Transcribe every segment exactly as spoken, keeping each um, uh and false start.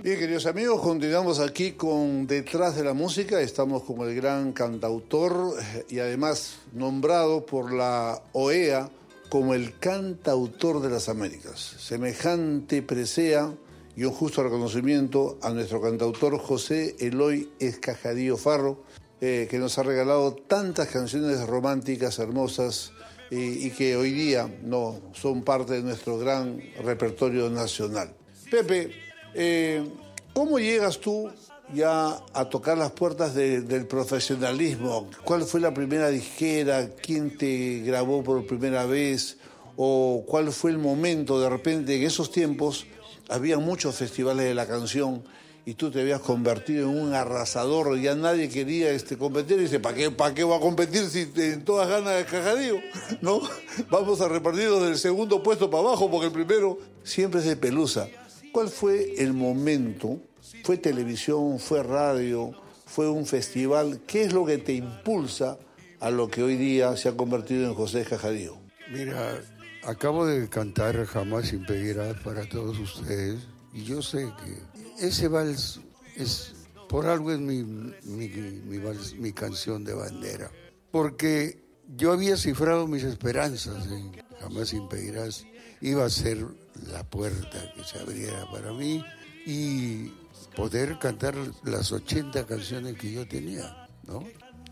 Bien, queridos amigos, continuamos aquí con Detrás de la Música. Estamos con el gran cantautor y además nombrado por la O E A como el cantautor de las Américas. Semejante presea y un justo reconocimiento a nuestro cantautor José Eloy Escajadío Farro, eh, que nos ha regalado tantas canciones románticas, hermosas, y, y que hoy día no son parte de nuestro gran repertorio nacional. Pepe, eh, ¿cómo llegas tú ya a tocar las puertas de, del profesionalismo? ¿Cuál fue la primera disquera? ¿Quién te grabó por primera vez? ¿O cuál fue el momento? De repente, en esos tiempos, había muchos festivales de la canción y tú te habías convertido en un arrasador, ya nadie quería este, competir, y dice, ¿para qué, ¿para qué va a competir si en todas ganas de Cajadío? ¿No? Vamos a repartirnos del segundo puesto para abajo, porque el primero siempre es de Pelusa. ¿Cuál fue el momento? ¿Fue televisión? ¿Fue radio? ¿Fue un festival? ¿Qué es lo que te impulsa a lo que hoy día se ha convertido en José Cajadío? Mira, acabo de cantar Jamás Impedirás para todos ustedes y yo sé que ese vals es, por algo es mi, mi, mi, vals, mi canción de bandera, porque yo había cifrado mis esperanzas en Jamás Impedirás, iba a ser la puerta que se abriera para mí y poder cantar las ochenta canciones que yo tenía, ¿no?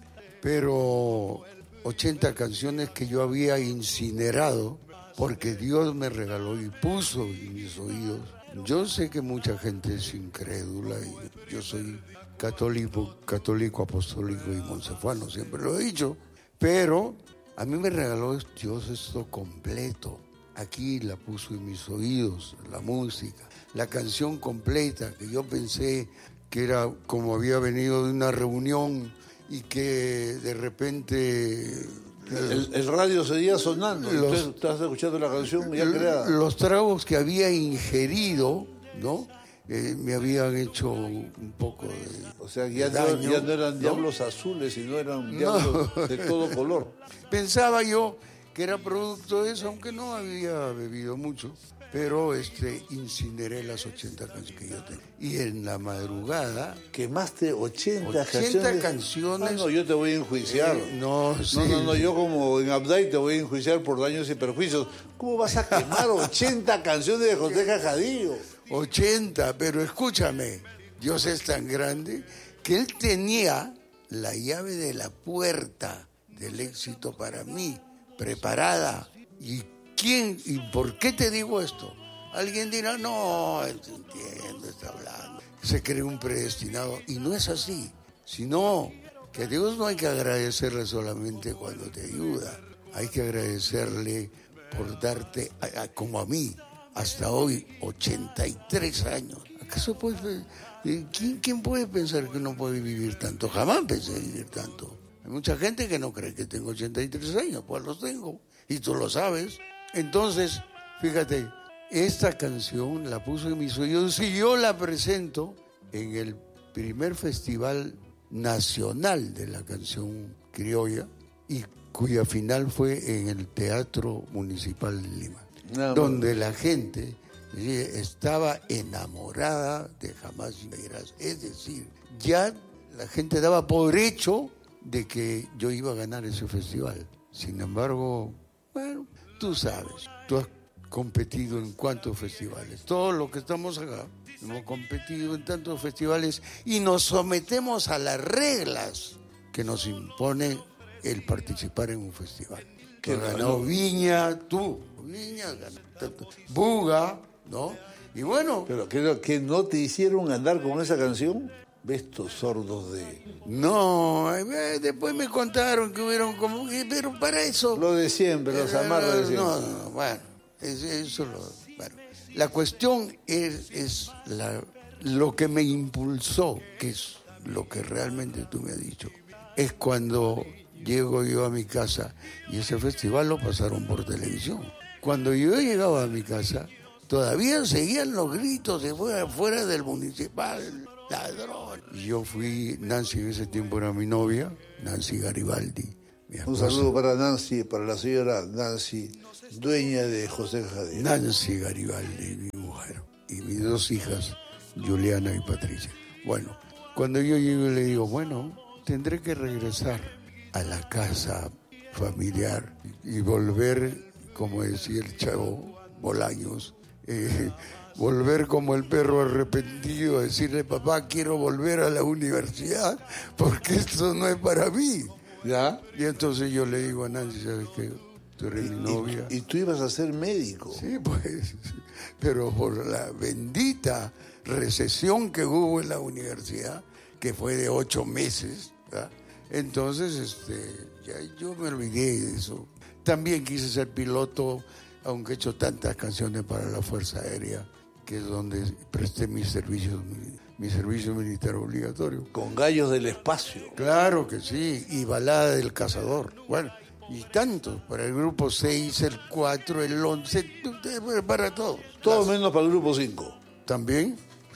Pero ochenta canciones que yo había incinerado porque Dios me regaló y puso en mis oídos. Yo sé que mucha gente es incrédula y yo soy católico, católico apostólico y monsefano, siempre lo he dicho, pero a mí me regaló Dios esto completo. Aquí la puso en mis oídos, la música, la canción completa, que yo pensé que era como había venido de una reunión y que de repente... El, el radio seguía sonando, los, entonces estás escuchando la canción ya creada. Los tragos que había ingerido, ¿no? Eh, me habían hecho un poco de O sea, ya, de no, daño, ya no eran ¿no? diablos azules, sino eran diablos no. de todo color. Pensaba yo que era producto de eso, aunque no había bebido mucho, pero este incineré las ochenta canciones que yo tenía. Y en la madrugada... ¿Quemaste ochenta, ochenta canciones? canciones. Ah, no, yo te voy a enjuiciar. Eh, no, sí. no, no, no, yo como en Abday te voy a enjuiciar por daños y perjuicios. ¿Cómo vas a quemar ochenta canciones de José Cajadío? ochenta, pero escúchame, Dios es tan grande que Él tenía la llave de la puerta del éxito para mí, preparada. ¿Y quién y por qué te digo esto? Alguien dirá, no, entiendo, está hablando. Se cree un predestinado. Y no es así, sino que a Dios no hay que agradecerle solamente cuando te ayuda. Hay que agradecerle por darte, a, a, como a mí, hasta hoy, ochenta y tres años. ¿Acaso puedes, ¿quién, ¿Quién puede pensar que no puede vivir tanto? Jamás pensé vivir tanto. Hay mucha gente que no cree que tengo ochenta y tres años, pues los tengo, y tú lo sabes. Entonces, fíjate, esta canción la puso en mis oídos y yo la presento en el primer festival nacional de la canción criolla, y cuya final fue en el Teatro Municipal de Lima, no, donde la gente estaba enamorada de Jamás Impedirás. Es decir, ya la gente daba por hecho de que yo iba a ganar ese festival. Sin embargo, bueno, tú sabes, tú has competido en cuántos festivales. Todos los que estamos acá hemos competido en tantos festivales y nos sometemos a las reglas que nos impone el participar en un festival. Que ganó Viña, tú, Viña, ganó Buga, ¿no? Y bueno... Pero que, que no te hicieron andar con esa canción... ¿Ves estos sordos de...? No, después me contaron que hubieron como... Pero para eso... Lo de siempre, los amarros de siempre. No, no, bueno, eso lo... Bueno, la cuestión es, es la, lo que me impulsó, que es lo que realmente tú me has dicho, es cuando llego yo a mi casa, y ese festival lo pasaron por televisión. Cuando yo llegaba a mi casa, todavía seguían los gritos de fuera, fuera del municipal... ladrón. Yo fui, Nancy en ese tiempo era mi novia, Nancy Garibaldi. Un saludo para Nancy, para la señora Nancy, dueña de José Cajadío. Nancy Garibaldi, mi mujer, y mis dos hijas, Juliana y Patricia. Bueno, cuando yo llego y le digo, bueno, tendré que regresar a la casa familiar y volver, como decía el Chavo Bolaños, eh, volver como el perro arrepentido, a decirle, papá, quiero volver a la universidad porque esto no es para mí. ¿Ya? Y entonces yo le digo a Nancy, ¿sabes qué? Tú eres mi novia. Y, y tú ibas a ser médico. Sí, pues, pero por la bendita recesión que hubo en la universidad, que fue de ocho meses, ¿verdad? Entonces, este, ya yo me olvidé de eso. También quise ser piloto, aunque he hecho tantas canciones para la Fuerza Aérea, que es donde presté mis servicios, mi, mi servicio militar obligatorio. Con Gallos del Espacio. Claro que sí, y Balada del Cazador. Bueno, y tantos, para el grupo seis, el cuatro, el once, para todos. Todo Las... menos para el grupo cinco. ¿También?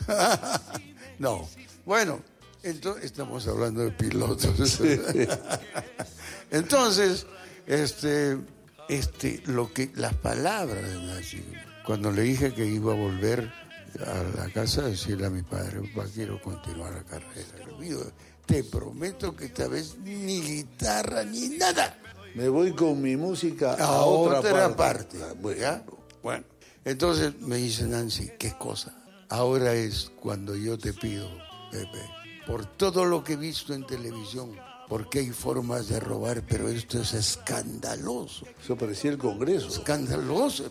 No. Bueno, entonces estamos hablando de pilotos. Sí. Entonces, este, este, lo que, las palabras de Nancy, cuando le dije que iba a volver a la casa a decirle a mi padre, papá, quiero continuar la carrera. Te prometo que esta vez ni guitarra ni nada. Me voy con mi música a, a otra, otra parte. parte. Bueno. ¿Ya? Bueno, entonces me dice Nancy, ¿qué cosa? Ahora es cuando yo te pido, Pepe, por todo lo que he visto en televisión, porque hay formas de robar, pero esto es escandaloso. Eso parecía el Congreso. Escandaloso.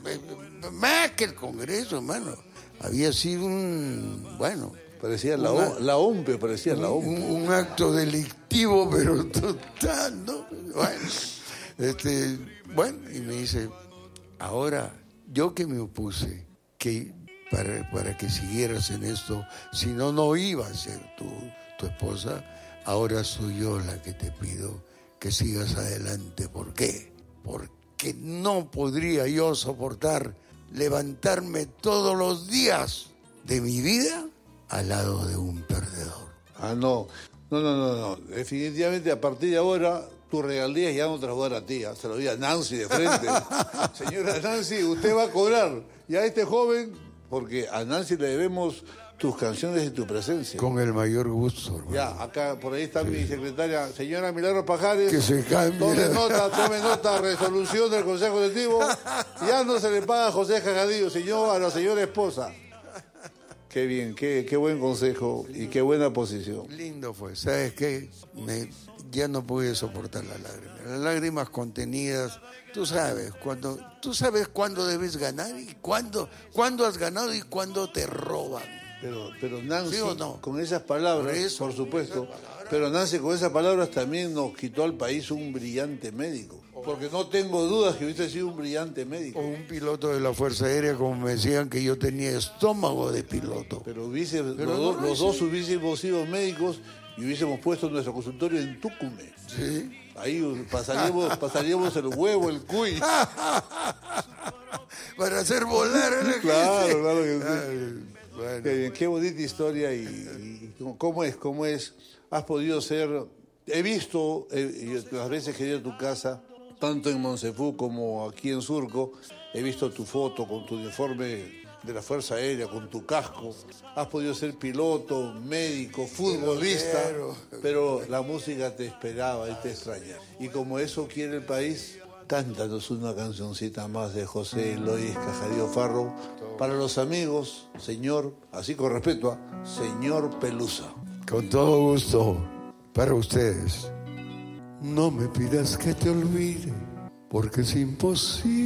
Más que el Congreso, hermano. Había sido un, bueno... Parecía la, una, la O M P E, parecía la O M P E. Un, un acto delictivo, pero total, ¿no? Bueno, este, bueno, y me dice, ahora, yo que me opuse, que para, para que siguieras en esto, si no, no iba a ser tu, tu esposa, ahora soy yo la que te pido que sigas adelante. ¿Por qué? Porque no podría yo soportar levantarme todos los días de mi vida al lado de un perdedor. Ah, no. No, no, no, no. Definitivamente, a partir de ahora, tus regalías ya no te las voy a dar a ti. ¿eh? Se lo di a Nancy de frente. Señora Nancy, usted va a cobrar. Y a este joven, porque a Nancy le debemos tus canciones y tu presencia. Con el mayor gusto, hermano. Ya, acá, por ahí está sí. Mi secretaria, señora Milagros Pajares. Que se cambie. Tome nota, tome nota, resolución del Consejo Directivo. Ya no se le paga a José Jajadillo, sino a la señora esposa. Qué bien, qué, qué buen consejo y qué buena posición. Lindo fue. ¿Sabes qué? Me, ya no pude soportar las lágrimas. Las lágrimas contenidas. Tú sabes cuando, tú sabes cuándo debes ganar y cuándo, cuándo has ganado y cuándo te roban. Pero, pero Nancy, ¿sí o no? Con esas palabras, por, eso, por supuesto, palabras, pero Nancy con esas palabras también nos quitó al país un brillante médico. Porque no tengo dudas que hubiese sido un brillante médico. O un piloto de la Fuerza Aérea, como me decían que yo tenía estómago de piloto. Pero, hubiese, pero los, no, los dos hubiésemos sido médicos y hubiésemos puesto nuestro consultorio en Tucumán. Sí. Ahí pasaríamos, pasaríamos el huevo, el cuy. Para hacer volar a la gente. Claro, claro que sí. Ay, bueno. Qué bien, qué bonita historia y, y cómo es, cómo es. Has podido ser, he visto eh, las veces que he ido a tu casa, tanto en Monsefú como aquí en Surco, he visto tu foto con tu uniforme de la Fuerza Aérea, con tu casco. Has podido ser piloto, médico, futbolista, pero la música te esperaba y te extraña. Y como eso quiere el país, cántanos una cancioncita más de José Eloy Cajadillo Farro para los amigos, señor, así con respeto, a señor Pelusa. Con todo gusto, para ustedes. No me pidas que te olvide, porque es imposible.